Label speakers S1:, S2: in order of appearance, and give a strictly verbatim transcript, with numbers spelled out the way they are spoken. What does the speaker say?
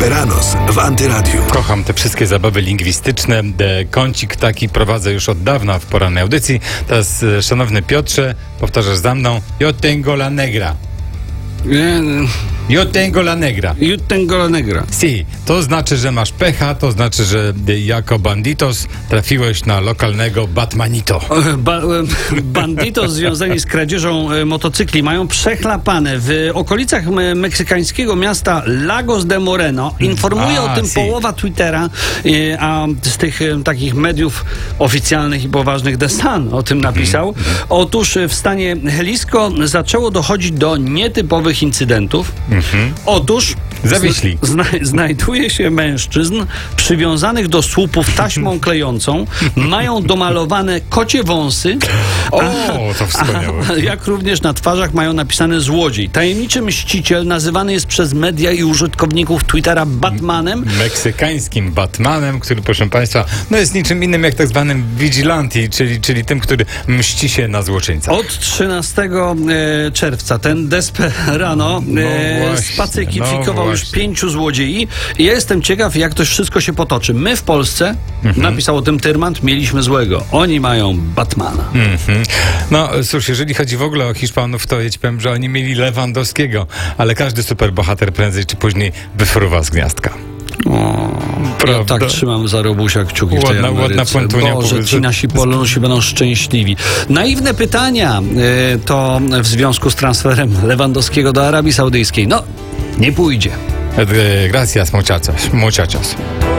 S1: Superanos w Antyradiu.
S2: Kocham te wszystkie zabawy lingwistyczne. Kącik taki prowadzę już od dawna w porannej audycji. Teraz, szanowny Piotrze, powtarzasz za mną. Yo tengo la negra. Yo tengo la negra.
S3: Yo tengo la negra.
S2: Si, to znaczy, że masz pecha, to znaczy, że jako banditos trafiłeś na lokalnego Batmanito.
S3: Ba- banditos związani z kradzieżą motocykli mają przechlapane w okolicach me- meksykańskiego miasta Lagos de Moreno. Informuje
S2: A,
S3: o tym
S2: si.
S3: połowa Twittera, e, a z tych e, takich mediów oficjalnych i poważnych The Sun o tym napisał. Otóż w stanie Jalisco zaczęło dochodzić do nietypowych incydentów.
S2: Mhm.
S3: Otóż
S2: Zawiśli.
S3: Zna, znajduje się mężczyzn przywiązanych do słupów taśmą klejącą, mają domalowane kocie wąsy,
S2: O, to wspaniałe.
S3: a, jak również na twarzach mają napisane złodziej. Tajemniczy mściciel nazywany jest przez media i użytkowników Twittera Batmanem.
S2: Meksykańskim Batmanem, który, proszę Państwa, no jest niczym innym jak tak zwanym vigilante, czyli, czyli tym, który mści się na złoczyńcach.
S3: Od trzynastego e, czerwca ten desperano e,
S2: No właśnie,
S3: spacyfikował
S2: no
S3: już
S2: właśnie.
S3: pięciu złodziei. I ja jestem ciekaw, jak to wszystko się potoczy. My w Polsce,
S2: Mhm.
S3: napisał o tym Tyrmand, mieliśmy złego. Oni mają Batmana.
S2: Mhm. No cóż, jeżeli chodzi w ogóle o Hiszpanów, to ja ci powiem, że oni mieli Lewandowskiego, ale każdy superbohater prędzej czy później wyfruwa z gniazdka.
S3: O, ja
S2: Prawda?
S3: tak trzymam za Robusia kciuki w tej
S2: Ładna- ładna
S3: Ameryce.
S2: puentunia,
S3: Boże,
S2: powiedz.
S3: ci nasi Polacy będą szczęśliwi. Naiwne pytania y, to w związku z transferem Lewandowskiego do Arabii Saudyjskiej. No, nie pójdzie.
S2: Gracias, muchachos. muchachos.